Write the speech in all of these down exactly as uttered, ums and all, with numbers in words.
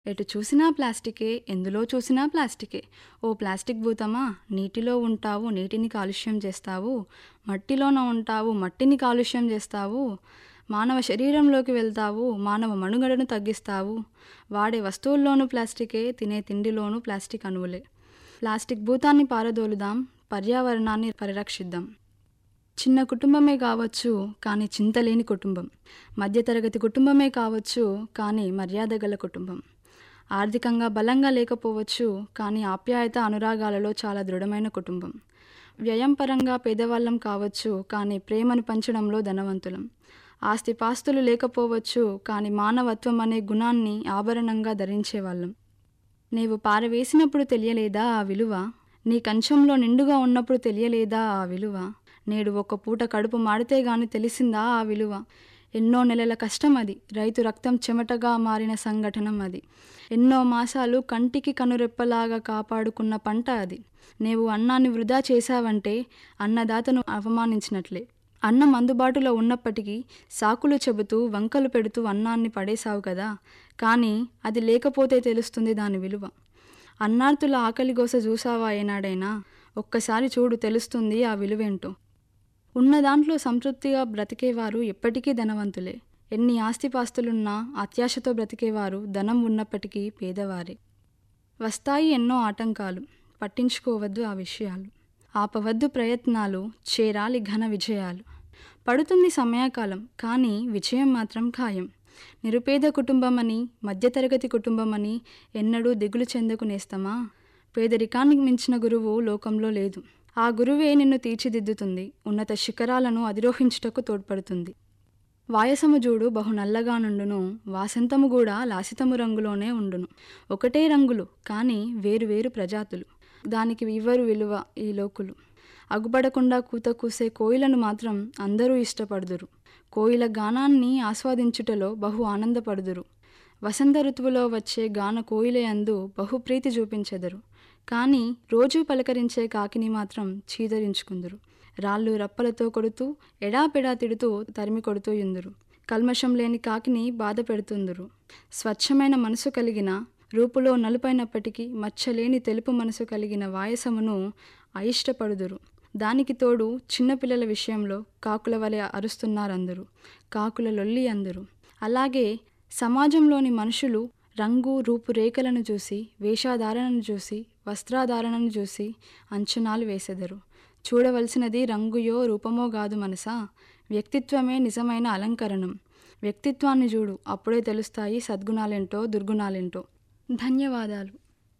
ఎటు చూసినా ప్లాస్టికే, ఎందులో చూసినా ప్లాస్టికే. ఓ ప్లాస్టిక్ భూతమా, నీటిలో ఉంటావు, నీటిని కాలుష్యం చేస్తావు. మట్టిలోన ఉంటావు, మట్టిని కాలుష్యం చేస్తావు. మానవ శరీరంలోకి వెళ్తావు, మానవ మనుగడను తగ్గిస్తావు. వాడే వస్తువుల్లోనూ ప్లాస్టికే, తినే తిండిలోనూ ప్లాస్టిక్ అణువులే. ప్లాస్టిక్ భూతాన్ని పారదోలుదాం, పర్యావరణాన్ని పరిరక్షిద్దాం. చిన్న కుటుంబమే కావచ్చు, కానీ చింతలేని కుటుంబం. మధ్యతరగతి కుటుంబమే కావచ్చు, కానీ మర్యాద గల కుటుంబం. ఆర్థికంగా బలంగా లేకపోవచ్చు, కానీ ఆప్యాయత అనురాగాలలో చాలా దృఢమైన కుటుంబం. వ్యయం పరంగా పేదవాళ్ళం కావచ్చు, కానీ ప్రేమను పంచడంలో ధనవంతులం. ఆస్తిపాస్తులు లేకపోవచ్చు, కానీ మానవత్వం అనే గుణాన్ని ఆభరణంగా ధరించేవాళ్ళం. నీవు పారవేసినప్పుడు తెలియలేదా ఆ విలువ? నీ కంచంలో నిండుగా ఉన్నప్పుడు తెలియలేదా ఆ విలువ? నేడు ఒక్క పూట కడుపు మాడితే గాని తెలిసిందా ఆ విలువ? ఎన్నో నెలల కష్టం అది, రైతు రక్తం చెమటగా మారిన సంఘటనం అది. ఎన్నో మాసాలు కంటికి కనురెప్పలాగా కాపాడుకున్న పంట అది. నీవు అన్నాన్ని వృధా చేశావంటే అన్నదాతను అవమానించినట్లే. అన్నం అందుబాటులో ఉన్నప్పటికీ సాకులు చెబుతూ వంకలు పెడుతూ అన్నాన్ని పడేశావు కదా. కానీ అది లేకపోతే తెలుస్తుంది దాని విలువ. అన్నార్తుల ఆకలిగోస చూసావా ఏనాడైనా? ఒక్కసారి చూడు, తెలుస్తుంది ఆ విలువేంటో. ఉన్న దాంట్లో సంతృప్తిగా బ్రతికేవారు ఎప్పటికీ ధనవంతులే. ఎన్ని ఆస్తిపాస్తులున్నా అత్యాశతో బ్రతికేవారు ధనం ఉన్నప్పటికీ పేదవారే. వస్తాయి ఎన్నో ఆటంకాలు, పట్టించుకోవద్దు ఆ విషయాలు. ఆపవద్దు ప్రయత్నాలు, చేరాలి ఘన విజయాలు. పడుతుంది సమయకాలం, కానీ విజయం మాత్రం ఖాయం. నిరుపేద కుటుంబమని, మధ్యతరగతి కుటుంబమని ఎన్నడూ దిగులు చెందకు నేస్తమా. పేదరికానికి మించిన గురువు లోకంలో లేదు. ఆ గురువే నిన్ను తీర్చిదిద్దుతుంది, ఉన్నత శిఖరాలను అధిరోహించుటకు తోడ్పడుతుంది. వాయసము జూడు బహు నల్లగా నుండును, వాసంతము కూడా లాసితము రంగులోనే ఉండును. ఒకటే రంగులు, కానీ వేరు వేరు ప్రజాతులు. దానికి ఇవ్వరు విలువ ఈ లోకులు. అగుపడకుండా కూత కూసే కోయిలను మాత్రం అందరూ ఇష్టపడుదురు. కోయిల గానాన్ని ఆస్వాదించుటలో బహు ఆనందపడుదురు. వసంత ఋతువులో వచ్చే గాన కోయిలయందు బహుప్రీతి చూపించెదరు. కానీ రోజూ పలకరించే కాకిని మాత్రం చీదరించుకుందురు. రాళ్ళు రప్పలతో కొడుతూ, ఎడాపెడా తిడుతూ తరిమి కొడుతూ యుందురు. కల్మషం లేని కాకిని బాధ పెడుతుందురు. స్వచ్ఛమైన మనసు కలిగిన, రూపులో నలుపైనప్పటికీ మచ్చలేని తెలుపు మనసు కలిగిన వాయసమును అయిష్టపడుదురు. దానికి తోడు చిన్నపిల్లల విషయంలో కాకుల వలె అరుస్తున్నారందరూ. కాకుల లొల్లి అందరు. అలాగే సమాజంలోని మనుషులు రంగు రూపురేఖలను చూసి, వేషధారణను చూసి, వస్త్రాధారణను చూసి అంచనాలు వేసెదరు. చూడవలసినది రంగుయో రూపమో కాదు మనసా, వ్యక్తిత్వమే నిజమైన అలంకరణం. వ్యక్తిత్వాన్ని చూడు, అప్పుడే తెలుస్తాయి సద్గుణాలేంటో దుర్గుణాలేంటో. ధన్యవాదాలు.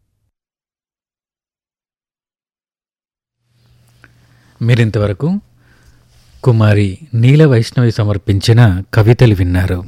మీరింతవరకు కుమారి నీల వైష్ణవి సమర్పించిన కవితలు విన్నారు.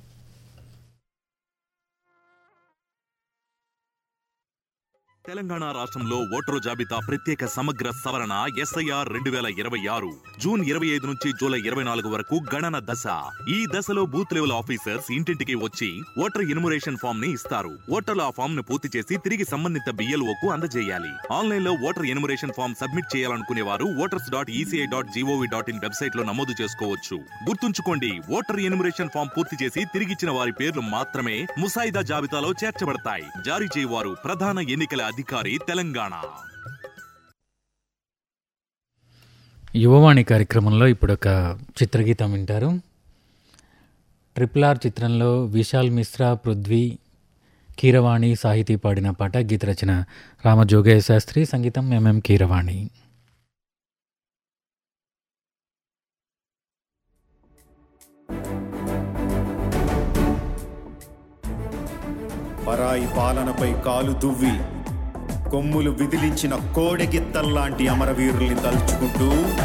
తెలంగాణ రాష్ట్రంలో ఓటరు జాబితా ప్రత్యేక సమగ్ర సవరణ ఎస్ఐఆర్ రెండు వేల ఇరవై ఆరు జూన్ ఇరవై ఐదు నుంచి జూలై ఇరవై నాలుగు వరకు గణన దశ. ఈ దశలో బూత్ లెవెల్ ఆఫీసర్స్ ఇంటింటికి వచ్చి ఓటర్ ఎన్యుమరేషన్ ఫామ్ ని ఇస్తారు. ఓటర్లు ఆ ఫామ్ ను పూర్తి చేసి తిరిగి సంబంధిత బిఎల్ఓకు అందజేయాలి. ఆన్లైన్ లో ఓటర్ ఎన్యుమరేషన్ ఫామ్ సబ్మిట్ చేయాలనుకునే వారు voters dot ECI dot GOV dot in website లో నమోదు చేసుకోవచ్చు. గుర్తుంచుకోండి, ఓటర్ ఎన్యుమరేషన్ ఫామ్ పూర్తి చేసి తిరిగిచ్చిన వారి పేర్లు మాత్రమే ముసాయిదా జాబితాలో చేర్చబడతాయి. జారీ చేయవారు ప్రధాన ఎన్నికల అధికారి తెలంగాణ. యువవాణి కార్యక్రమంలో ఇప్పుడు ఒక చిత్రగీతం వింటారు. ట్రిపుల్ ఆర్ చిత్రంలో విశాల్ మిశ్రా, పృథ్వీ, కీరవాణి సాహితీ పాడిన పాట. గీత రచన రామజోగయ్య శాస్త్రి, సంగీతం ఎంఎం కీరవాణి. పరాయి పాలనపై కాలు దువ్వి కొమ్ములు విదిలించిన కోడెగిత్తల్లాంటి అమరవీరుల్ని తలుచుకుంటూ